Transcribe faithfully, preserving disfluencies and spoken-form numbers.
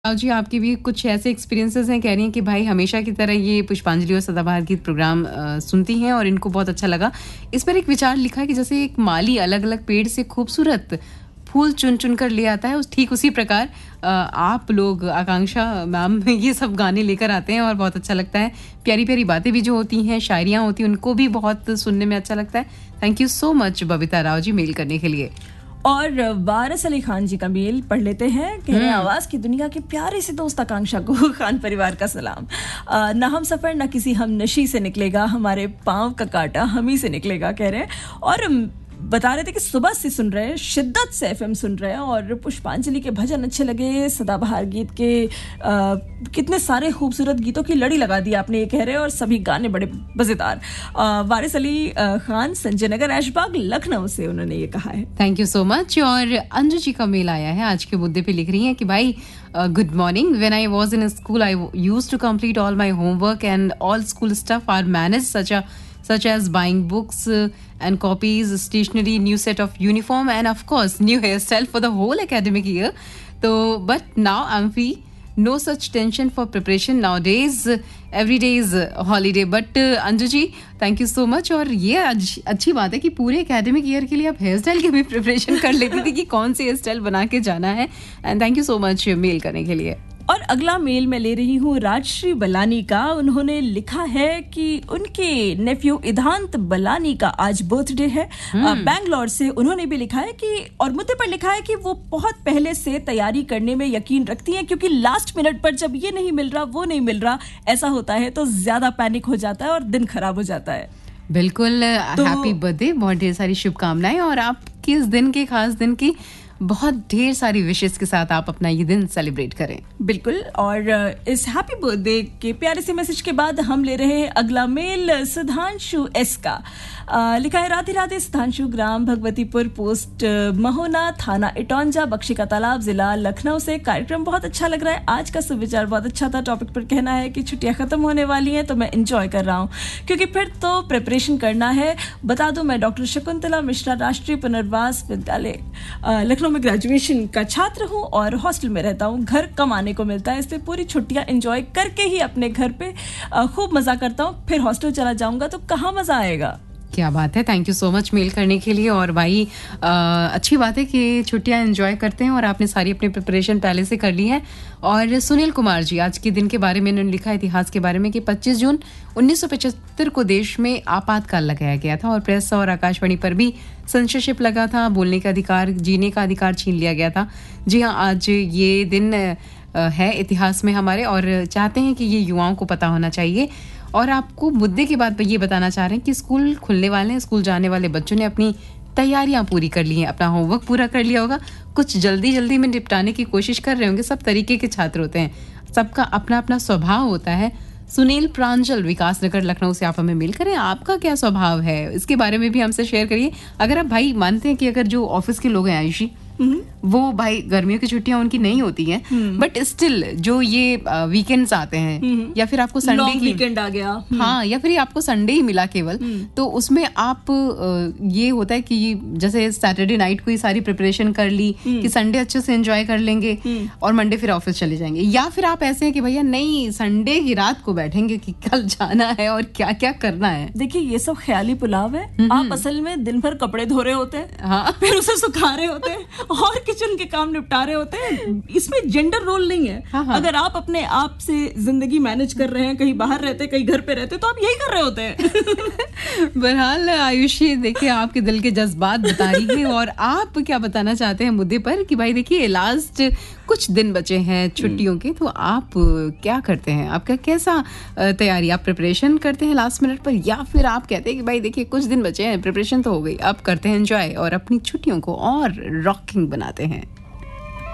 आओ जी, आपके भी कुछ ऐसे एक्सपीरियंसेस हैं, कह रही हैं कि भाई हमेशा की तरह ये पुष्पांजलि और सदाबहार गीत प्रोग्राम अ, सुनती हैं और इनको बहुत अच्छा लगा। इस पर एक विचार लिखा है कि जैसे एक माली अलग-अलग पेड़ से खूबसूरत फूल चुन-चुन कर ले आता है, उस ठीक उसी प्रकार अ, आप लोग आकांक्षा मैम ये सब गाने लेकर आते हैं और बहुत अच्छा लगता है। प्यारी-प्यारी बातें भी जो होती हैं, शायरियाँ होती हैं, उनको भी बहुत सुनने में अच्छा लगता है। Thank you so much Babita Rao ji mail करने के लिए। और वारिस अली खान जी का मेल पढ़ लेते हैं। कह रहे हैं आवाज की दुनिया के प्यारे से दोस्त आकांक्षा को खान परिवार का सलाम। आ, ना हम सफर ना किसी हम नशी से निकलेगा, हमारे पाँव का कांटा हम ही से निकलेगा, कह रहे हैं। और बता रहे थे कि सुबह से सुन रहे हैं, शिद्दत से एफएम सुन रहे हैं और पुष्पांजलि के भजन अच्छे लगे, सदाबहार गीत के आ, कितने सारे खूबसूरत गीतों की लड़ी लगा दी आपने, ये कह रहे हैं। और सभी गाने बड़े मजेदार। वारिस अली खान संजय नगर ऐशबाग लखनऊ से उन्होंने ये कहा है। Thank you so much. और अंजू जी का मेल आया है आज के मुद्दे पे, लिख रही हैं कि भाई good morning, when I was in school I used to complete all my homework and all school stuff are manage such a such as buying books uh, and copies, stationery, new set of uniform, and of course new hairstyle for the whole academic year. So but now I'm free, no such tension for preparation nowadays, every day is holiday. But uh, Anju ji thank you so much. और ये आज अच्छी बात है कि पूरे academic year के लिए आप हेयर स्टाइल की भी प्रिपरेशन कर लेती थी कि कौन सी हेयर स्टाइल बना के जाना है। And thank you so much mail करने के लिए। और अगला मेल मैं ले रही हूँ राजश्री बलानी का। उन्होंने लिखा है कि उनके नेफ्यू इधांत बलानी का आज बर्थडे है बैंगलोर से। उन्होंने भी लिखा है कि और मुद्दे पर लिखा है कि वो बहुत पहले से तैयारी करने में यकीन रखती हैं, क्योंकि लास्ट मिनट पर जब ये नहीं मिल रहा वो नहीं मिल रहा ऐसा होता है तो ज्यादा पैनिक हो जाता है और दिन खराब हो जाता है। बिल्कुल, हैप्पी बर्थडे, बहुत ढेर सारी शुभकामनाएं और आपके इस दिन के खास दिन की बहुत ढेर सारी विशेष के साथ आप अपना ये दिन सेलिब्रेट करें। बिल्कुल। और इस हैप्पी बर्थडे के प्यारे से मैसेज के बाद हम ले रहे हैं अगला मेल सुधांशु एस का। आ, लिखा है राधे राधे सुधांशु, ग्राम भगवतीपुर, पोस्ट महोना, थाना इटौंजा, बख्शी का तालाब, जिला लखनऊ से। कार्यक्रम बहुत अच्छा लग रहा है, आज का सुविचार बहुत अच्छा था। टॉपिक पर कहना है कि छुट्टियां खत्म होने वाली हैं तो मैं इंजॉय कर रहा हूँ, क्योंकि फिर तो प्रिपरेशन करना है। बता दूं मैं डॉक्टर शकुंतला मिश्रा राष्ट्रीय पुनर्वास विद्यालय लखनऊ में ग्रेजुएशन का छात्र हूँ और हॉस्टल में रहता हूँ। घर कम आने को मिलता है, इसलिए पूरी छुट्टियां एंजॉय करके ही अपने घर पे खूब मजा करता हूँ। फिर हॉस्टल चला जाऊंगा तो कहाँ मजा आएगा। क्या बात है, thank you so much mail करने के लिए। और भाई आ, अच्छी बात है कि छुट्टियां एंजॉय करते हैं और आपने सारी अपनी प्रिपरेशन पहले से कर ली है। और सुनील कुमार जी आज के दिन के बारे में उन्होंने लिखा इतिहास के बारे में कि पच्चीस जून उन्नीस सौ पचहत्तर को देश में आपातकाल लगाया गया था और प्रेस और आकाशवाणी पर भी सेंसरशिप लगा था, बोलने का अधिकार, जीने का अधिकार छीन लिया गया था। जी हाँ, आज ये दिन है इतिहास में हमारे और चाहते हैं कि ये युवाओं को पता होना चाहिए। और आपको मुद्दे के बाद ये बताना चाह रहे हैं कि स्कूल खुलने वाले हैं, स्कूल जाने वाले बच्चों ने अपनी तैयारियां पूरी कर ली हैं, अपना होमवर्क पूरा कर लिया होगा, कुछ जल्दी जल्दी में निपटाने की कोशिश कर रहे होंगे। सब तरीके के छात्र होते हैं, सबका अपना अपना स्वभाव होता है। सुनील प्रांजल विकास नगर लखनऊ से आप हमें मेल करें, आपका क्या स्वभाव है इसके बारे में भी हमसे शेयर करिए। अगर आप भाई मानते हैं कि अगर जो ऑफिस के लोग हैं आयुषी, वो भाई गर्मियों की छुट्टियां उनकी नहीं होती हैं, बट स्टिल जो ये वीकेंड्स आते हैं या फिर आपको संडे की वीकेंड आ गया, हाँ, या फिर आपको संडे ही मिला केवल, तो उसमें आप ये होता है कि जैसे सैटरडे नाइट को ही सारी प्रिपरेशन कर ली कि संडे अच्छे से एंजॉय कर लेंगे और मंडे फिर ऑफिस चले जाएंगे, या फिर आप ऐसे हैं कि भैया नहीं संडे की रात को बैठेंगे कि कल जाना है और क्या क्या करना है। देखिए ये सब ख्याली पुलाव है। आप असल में दिन भर कपड़े धो रहे होते हैं, हाँ, फिर उसे सुखा रहे होते हैं और किचन के काम निपटा रहे होते हैं। इसमें जेंडर रोल नहीं है। हाँ हाँ। अगर आप अपने आप से जिंदगी मैनेज कर रहे हैं, कहीं बाहर रहते कहीं घर पे रहते, तो आप यही कर रहे होते हैं। बहरहाल आयुषी देखिए आपके दिल के जज्बात बता रही है और आप क्या बताना चाहते हैं मुद्दे पर कि भाई देखिए लास्ट कुछ दिन बचे हैं छुट्टियों के, तो आप क्या करते हैं, आपका कैसा तैयारी, आप प्रिपरेशन करते हैं लास्ट मिनट पर, या फिर आप कहते हैं कि भाई देखिए कुछ दिन बचे हैं, प्रिपरेशन तो हो गई, अब करते हैं एंजॉय और अपनी छुट्टियों को और रॉकिंग बनाते हैं।